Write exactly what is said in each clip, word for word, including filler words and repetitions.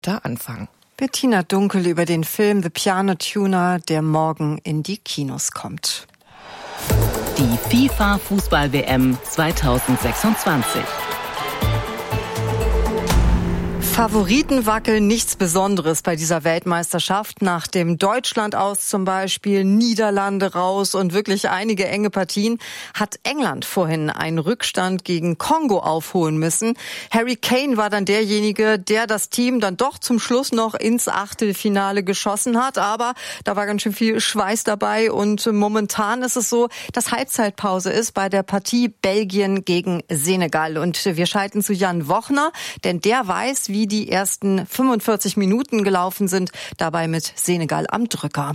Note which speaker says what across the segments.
Speaker 1: Da anfangen.
Speaker 2: Bettina Dunkel über den Film The Piano Tuner, der morgen in die Kinos kommt.
Speaker 3: Die FIFA-Fußball-W M zweitausendsechsundzwanzig.
Speaker 2: Favoriten wackeln, nichts Besonderes bei dieser Weltmeisterschaft. Nach dem Deutschland aus zum Beispiel, Niederlande raus und wirklich einige enge Partien, hat England vorhin einen Rückstand gegen Kongo aufholen müssen. Harry Kane war dann derjenige, der das Team dann doch zum Schluss noch ins Achtelfinale geschossen hat. Aber da war ganz schön viel Schweiß dabei und momentan ist es so, dass Halbzeitpause ist bei der Partie Belgien gegen Senegal. Und wir schalten zu Jan Wochner, denn der weiß, wie die ersten fünfundvierzig Minuten gelaufen sind, dabei mit Senegal am Drücker.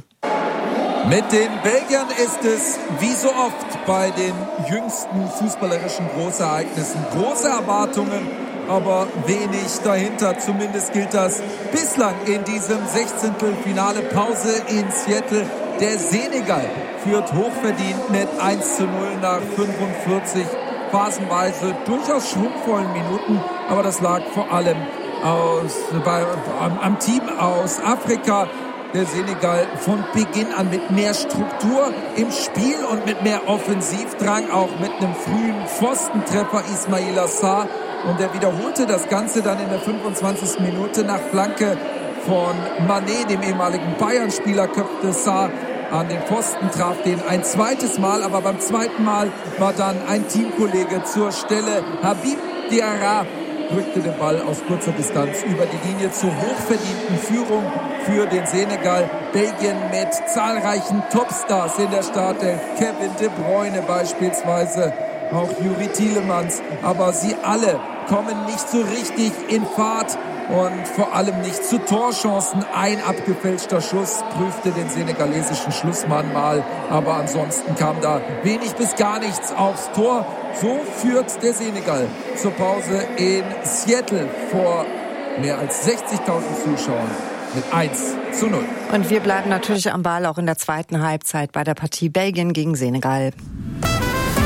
Speaker 4: Mit den Belgiern ist es wie so oft bei den jüngsten fußballerischen Großereignissen. Große Erwartungen, aber wenig dahinter. Zumindest gilt das bislang in diesem Sechzehntelfinale. Pause in Seattle. Der Senegal führt hochverdient mit eins zu null nach fünfundvierzig phasenweise durchaus schwungvollen Minuten. Aber das lag vor allem aus, bei, am, am Team aus Afrika. Der Senegal von Beginn an mit mehr Struktur im Spiel und mit mehr Offensivdrang, auch mit einem frühen Pfostentreffer Ismaila Sarr. Und er wiederholte das Ganze dann in der fünfundzwanzigsten Minute nach Flanke von Mané, dem ehemaligen Bayern-Spieler, köpfte Sarr an den Pfosten, traf den ein zweites Mal, aber beim zweiten Mal war dann ein Teamkollege zur Stelle. Habib Diarra drückte den Ball aus kurzer Distanz über die Linie zur hochverdienten Führung für den Senegal. Belgien mit zahlreichen Topstars in der Startelf, Kevin De Bruyne beispielsweise, auch Youri Tielemans, aber sie alle kommen nicht so richtig in Fahrt und vor allem nicht zu Torchancen. Ein abgefälschter Schuss prüfte den senegalesischen Schlussmann mal, aber ansonsten kam da wenig bis gar nichts aufs Tor. So führt der Senegal zur Pause in Seattle vor mehr als sechzigtausend Zuschauern mit eins zu null.
Speaker 2: Und wir bleiben natürlich am Ball auch in der zweiten Halbzeit bei der Partie Belgien gegen Senegal.